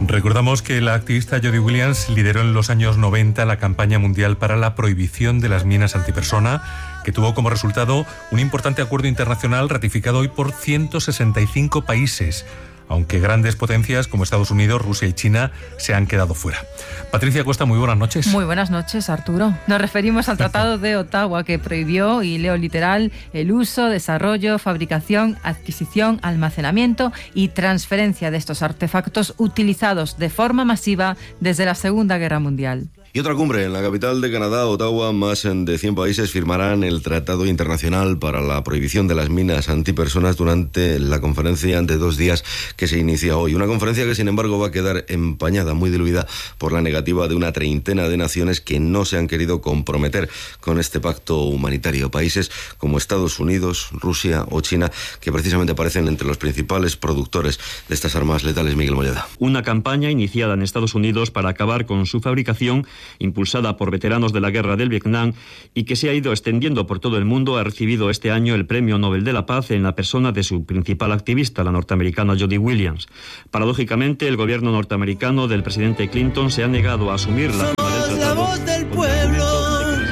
Recordamos que la activista Jody Williams lideró en los años 90 la campaña mundial para la prohibición de las minas antipersona, que tuvo como resultado un importante acuerdo internacional ratificado hoy por 165 países, aunque grandes potencias como Estados Unidos, Rusia y China se han quedado fuera. Patricia Costa, muy buenas noches. Muy buenas noches, Arturo. Nos referimos al Tratado de Ottawa, que prohibió, y leo literal, el uso, desarrollo, fabricación, adquisición, almacenamiento y transferencia de estos artefactos utilizados de forma masiva desde la Segunda Guerra Mundial. Y otra cumbre en la capital de Canadá, Ottawa. Más de 100 países firmarán el Tratado Internacional para la prohibición de las minas antipersonas durante la conferencia de 2 días que se inicia hoy. Una conferencia que, sin embargo, va a quedar empañada, muy diluida por la negativa de una treintena de naciones que no se han querido comprometer con este pacto humanitario. Países como Estados Unidos, Rusia o China, que precisamente aparecen entre los principales productores de estas armas letales. Miguel Molleda. Una campaña iniciada en Estados Unidos para acabar con su fabricación, impulsada por veteranos de la guerra del Vietnam y que se ha ido extendiendo por todo el mundo, ha recibido este año el Premio Nobel de la Paz en la persona de su principal activista, la norteamericana Jody Williams. Paradójicamente, el gobierno norteamericano del presidente Clinton se ha negado a asumir la firma del tratado. La voz del pueblo.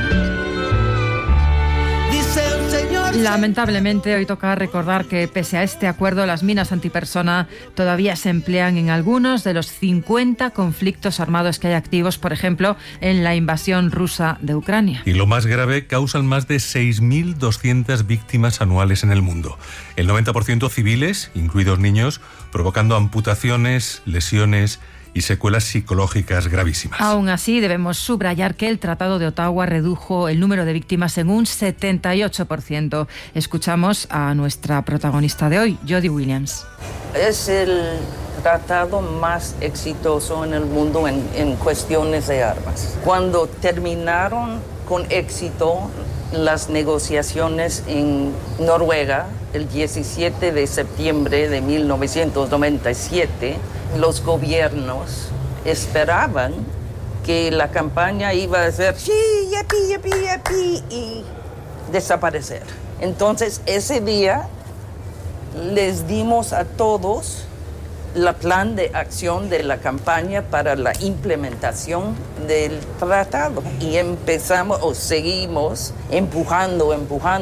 Lamentablemente, hoy toca recordar que pese a este acuerdo, las minas antipersona todavía se emplean en algunos de los 50 conflictos armados que hay activos, por ejemplo, en la invasión rusa de Ucrania. Y lo más grave, causan más de 6.200 víctimas anuales en el mundo. El 90% civiles, incluidos niños, provocando amputaciones, lesiones y secuelas psicológicas gravísimas. Aún así, debemos subrayar que el Tratado de Ottawa redujo el número de víctimas en un 78%. Escuchamos a nuestra protagonista de hoy, Jody Williams. Es el tratado más exitoso en el mundo en cuestiones de armas. Cuando terminaron con éxito las negociaciones en Noruega, el 17 de septiembre de 1997, los gobiernos esperaban que la campaña iba a ser sí, yapi, y desaparecer. Entonces, ese día les dimos a todos el plan de acción de la campaña para la implementación del tratado. Y seguimos empujando,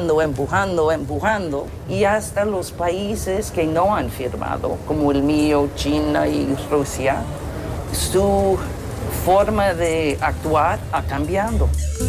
y hasta los países que no han firmado, como el mío, China y Rusia, su forma de actuar ha cambiado.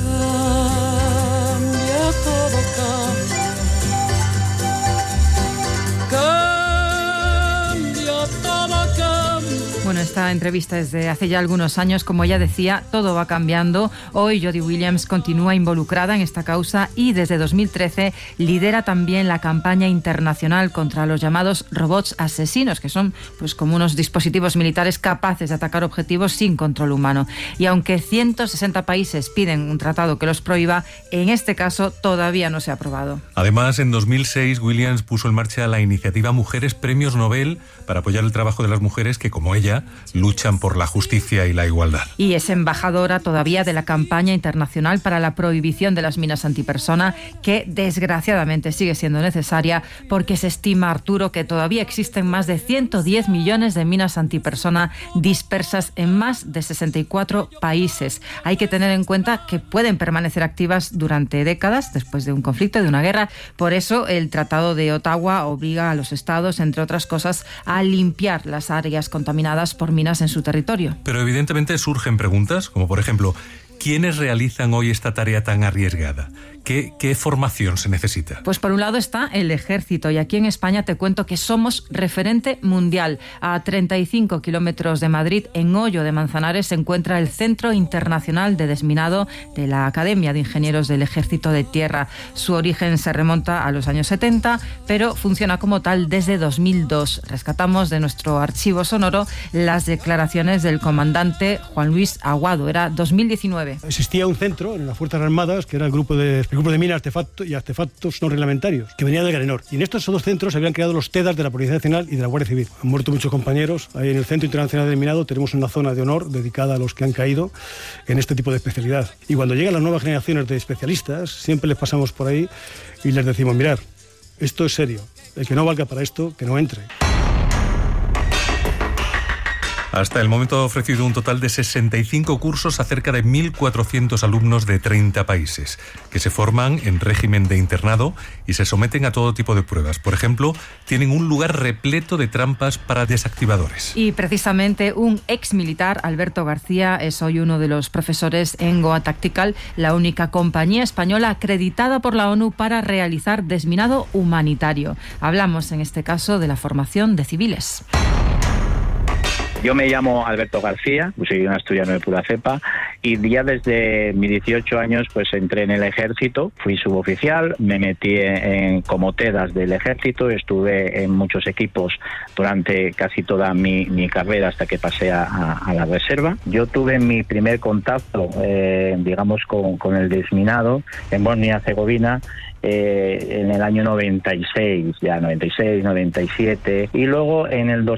Bueno, esta entrevista es de hace ya algunos años. Como ella decía, todo va cambiando. Hoy Jody Williams continúa involucrada en esta causa y desde 2013 lidera también la campaña internacional contra los llamados robots asesinos, que son pues como unos dispositivos militares capaces de atacar objetivos sin control humano. Y aunque 160 países piden un tratado que los prohíba, en este caso todavía no se ha aprobado. Además, en 2006 Williams puso en marcha la iniciativa Mujeres Premios Nobel para apoyar el trabajo de las mujeres que, como ella, luchan por la justicia y la igualdad. Y es embajadora todavía de la campaña internacional para la prohibición de las minas antipersona, que desgraciadamente sigue siendo necesaria porque se estima, Arturo, que todavía existen más de 110 millones de minas antipersona dispersas en más de 64 países. Hay que tener en cuenta que pueden permanecer activas durante décadas después de un conflicto, de una guerra. Por eso el Tratado de Ottawa obliga a los estados, entre otras cosas, a limpiar las áreas contaminadas por minas en su territorio. Pero evidentemente surgen preguntas, como por ejemplo, ¿quiénes realizan hoy esta tarea tan arriesgada? ¿Qué formación se necesita? Pues por un lado está el ejército, y aquí en España te cuento que somos referente mundial. A 35 kilómetros de Madrid, en Hoyo de Manzanares, se encuentra el Centro Internacional de Desminado de la Academia de Ingenieros del Ejército de Tierra. Su origen se remonta a los años 70, pero funciona como tal desde 2002. Rescatamos de nuestro archivo sonoro las declaraciones del comandante Juan Luis Aguado. Era 2019. Existía un centro en las Fuerzas Armadas que era el grupo de minas, artefactos y artefactos no reglamentarios, que venía del Granor. Y en estos dos centros se habían creado los TEDAS de la Policía Nacional y de la Guardia Civil. Han muerto muchos compañeros. Ahí en el Centro Internacional de Minado tenemos una zona de honor dedicada a los que han caído en este tipo de especialidad. Y cuando llegan las nuevas generaciones de especialistas, siempre les pasamos por ahí y les decimos, mirad, esto es serio. El que no valga para esto, que no entre. Hasta el momento ha ofrecido un total de 65 cursos a cerca de 1.400 alumnos de 30 países, que se forman en régimen de internado y se someten a todo tipo de pruebas. Por ejemplo, tienen un lugar repleto de trampas para desactivadores. Y precisamente un ex militar, Alberto García, es hoy uno de los profesores en Goa Tactical, la única compañía española acreditada por la ONU para realizar desminado humanitario. Hablamos en este caso de la formación de civiles. Yo me llamo Alberto García, soy un asturiano de pura cepa y ya desde mis 18 años pues entré en el ejército, fui suboficial, me metí como TEDAS del ejército, estuve en muchos equipos durante casi toda mi carrera hasta que pasé a la reserva. Yo tuve mi primer contacto, digamos, con el desminado en Bosnia-Herzegovina en el año 96, 97, y luego en el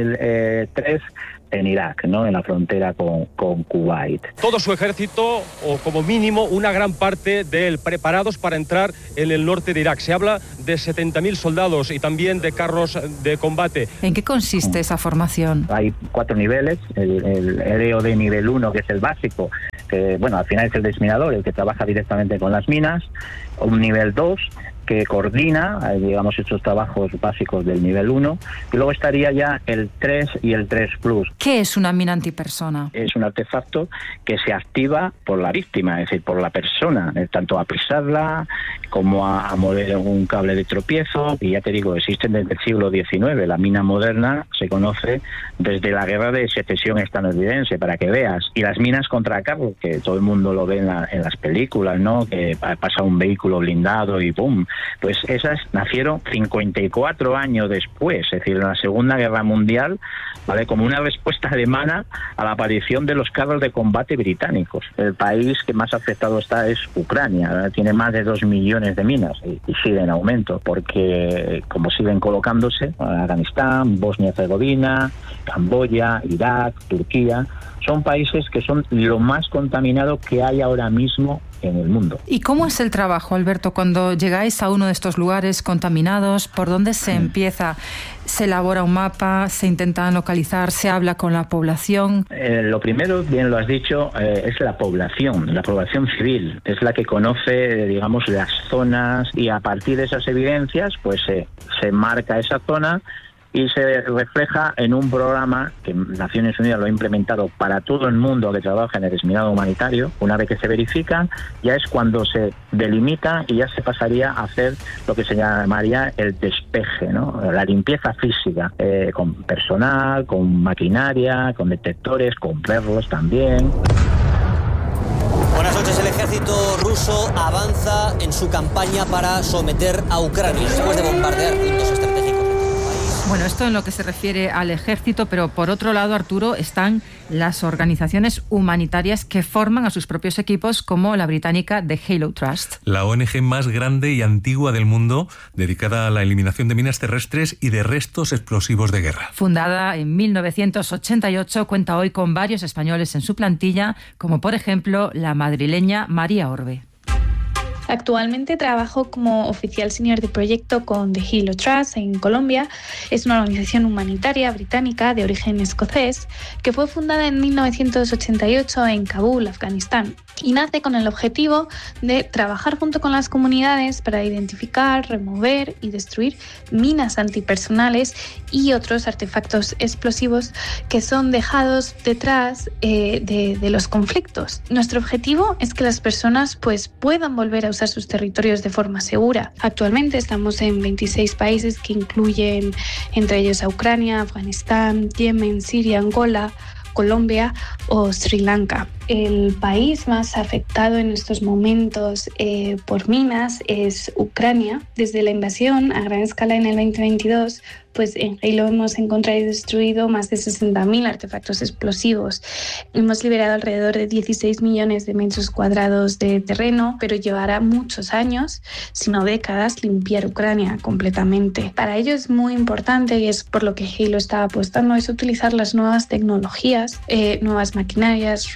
2003 en Irak, ¿no? En la frontera con Kuwait. Todo su ejército, o como mínimo una gran parte de él, preparados para entrar en el norte de Irak. Se habla de 70.000 soldados y también de carros de combate. ¿En qué consiste esa formación? Hay 4 niveles, el EOD nivel 1, que es el básico, que bueno, al final es el desminador, el que trabaja directamente con las minas, un nivel 2, que coordina, digamos, estos trabajos básicos del nivel 1, y luego estaría ya el 3 y el 3 Plus. ¿Qué es una mina antipersona? Es un artefacto que se activa por la víctima, es decir, por la persona, tanto a pisarla como a mover un cable de tropiezo, y ya te digo, existen desde el siglo XIX, la mina moderna se conoce desde la guerra de secesión estadounidense, para que veas, y las minas contra carro, que todo el mundo lo ve en las películas, ¿no? Que pasa un vehículo blindado y ¡pum! Pues esas nacieron 54 años después, es decir, en la Segunda Guerra Mundial, ¿vale? Como una respuesta alemana a la aparición de los carros de combate británicos. El país que más afectado está es Ucrania, ¿verdad? Tiene más de 2 millones de minas y sigue en aumento, porque como siguen colocándose, Afganistán, Bosnia-Herzegovina, Camboya, Irak, Turquía, son países que son lo más contaminado que hay ahora mismo en el mundo. ¿Y cómo es el trabajo, Alberto, cuando llegáis a uno de estos lugares contaminados? ¿Por dónde se empieza? ¿Se elabora un mapa? ¿Se intenta localizar? ¿Se habla con la población? Lo primero, bien lo has dicho, es la población civil. Es la que conoce, digamos, las zonas, y a partir de esas evidencias, pues se marca esa zona y se refleja en un programa que Naciones Unidas lo ha implementado para todo el mundo que trabaja en el desminado humanitario. Una vez que se verifica, ya es cuando se delimita y ya se pasaría a hacer lo que se llamaría el despeje, ¿no? La limpieza física, con personal, con maquinaria, con detectores, con perros también. Buenas noches. El ejército ruso avanza en su campaña para someter a Ucrania después de bombardear puntos estratégicos. Bueno, esto en lo que se refiere al ejército, pero por otro lado, Arturo, están las organizaciones humanitarias que forman a sus propios equipos, como la británica The Halo Trust. La ONG más grande y antigua del mundo, dedicada a la eliminación de minas terrestres y de restos explosivos de guerra. Fundada en 1988, cuenta hoy con varios españoles en su plantilla, como por ejemplo la madrileña María Orbe. Actualmente trabajo como oficial senior de proyecto con The Halo Trust en Colombia. Es una organización humanitaria británica de origen escocés que fue fundada en 1988 en Kabul, Afganistán, y nace con el objetivo de trabajar junto con las comunidades para identificar, remover y destruir minas antipersonales y otros artefactos explosivos que son dejados detrás de los conflictos. Nuestro objetivo es que las personas pues puedan volver a usar sus territorios de forma segura. Actualmente estamos en 26 países que incluyen entre ellos a Ucrania, Afganistán, Yemen, Siria, Angola, Colombia o Sri Lanka. El país más afectado en estos momentos por minas es Ucrania. Desde la invasión a gran escala en el 2022, pues en Halo hemos encontrado y destruido más de 60.000 artefactos explosivos. Hemos liberado alrededor de 16 millones de metros cuadrados de terreno, pero llevará muchos años, si no décadas, limpiar Ucrania completamente. Para ello es muy importante, y es por lo que Halo está apostando, es utilizar las nuevas tecnologías, nuevas maquinarias, robots,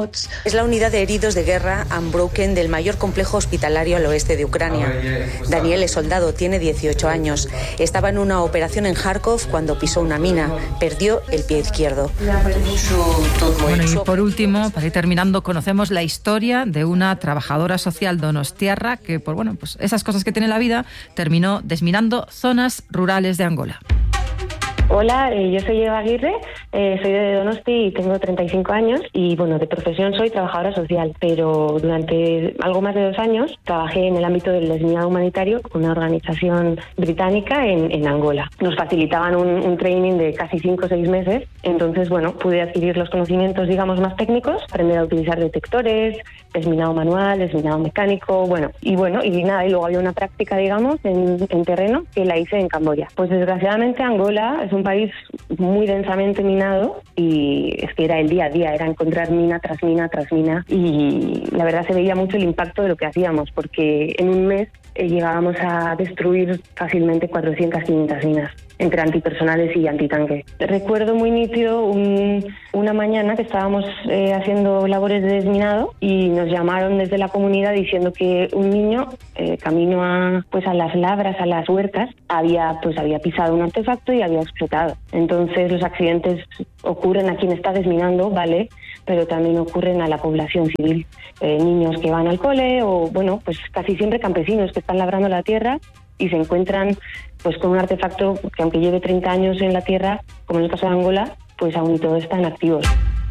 robots. Es la unidad de heridos de guerra Unbroken del mayor complejo hospitalario al oeste de Ucrania. Daniel es soldado, tiene 18 años. Estaba en una operación en Kharkov cuando pisó una mina. Perdió el pie izquierdo. Bueno, y por último, para ir terminando, conocemos la historia de una trabajadora social donostiarra que, por pues esas cosas que tiene la vida, terminó desminando zonas rurales de Angola. Hola, yo soy Eva Aguirre, soy de Donosti y tengo 35 años y de profesión soy trabajadora social, pero durante algo más de 2 años trabajé en el ámbito del desminado humanitario con una organización británica en Angola. Nos facilitaban un training de casi 5 o 6 meses, entonces pude adquirir los conocimientos más técnicos, aprender a utilizar detectores, desminado manual, desminado mecánico, y luego había una práctica en terreno que la hice en Camboya. Pues desgraciadamente Angola es un país muy densamente minado y es que era el día a día, era encontrar mina tras mina tras mina y la verdad se veía mucho el impacto de lo que hacíamos porque en un mes llegábamos a destruir fácilmente 400, 500 minas entre antipersonales y antitanque. Recuerdo muy nítido una mañana que estábamos haciendo labores de desminado y nos llamaron desde la comunidad diciendo que un niño camino a las labras, a las huertas, había pisado un artefacto y había explotado. Entonces los accidentes ocurren a quien está desminando, ¿vale? Pero también ocurren a la población civil. Niños que van al cole o, casi siempre campesinos que están labrando la tierra y se encuentran con un artefacto que aunque lleve 30 años en la tierra, como en el caso de Angola, aún y todo están activos.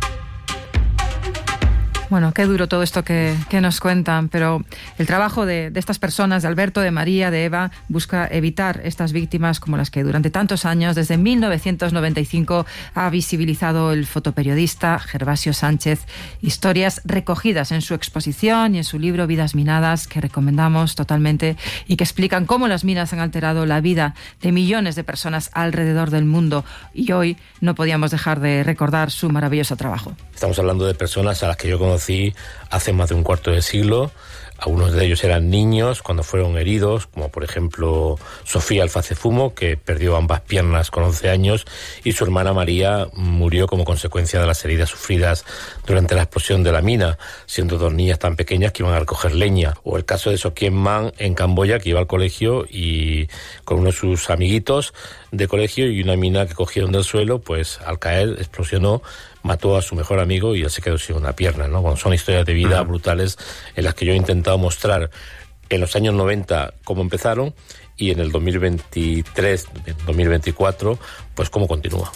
Bueno, qué duro todo esto que nos cuentan, pero el trabajo de estas personas, de Alberto, de María, de Eva, busca evitar estas víctimas como las que durante tantos años, desde 1995, ha visibilizado el fotoperiodista Gervasio Sánchez. Historias recogidas en su exposición y en su libro Vidas Minadas, que recomendamos totalmente y que explican cómo las minas han alterado la vida de millones de personas alrededor del mundo. Y hoy no podíamos dejar de recordar su maravilloso trabajo. Estamos hablando de personas a las que yo conocí hace más de un cuarto de siglo. Algunos de ellos eran niños cuando fueron heridos, como por ejemplo Sofía Alfacefumo, que perdió ambas piernas con 11 años, y su hermana María murió como consecuencia de las heridas sufridas durante la explosión de la mina, siendo 2 niñas tan pequeñas que iban a recoger leña. O el caso de Sokien Man en Camboya, que iba al colegio y con uno de sus amiguitos de colegio, y una mina que cogieron del suelo, pues al caer explosionó, mató a su mejor amigo y él se quedó sin una pierna, ¿no? Bueno, son historias de vida brutales en las que yo he intentado mostrar en los años 90 cómo empezaron y en el 2023, 2024, pues cómo continúa.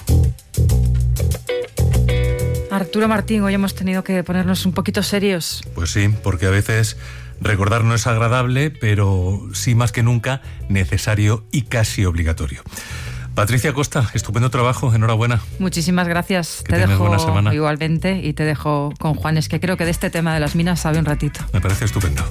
Arturo Martín, hoy hemos tenido que ponernos un poquito serios. Pues sí, porque a veces recordar no es agradable, pero sí más que nunca necesario y casi obligatorio. Patricia Costa, estupendo trabajo, enhorabuena. Muchísimas gracias. Que tengas buena semana. Igualmente y te dejo con Juanes, que creo que de este tema de las minas sabe un ratito. Me parece estupendo.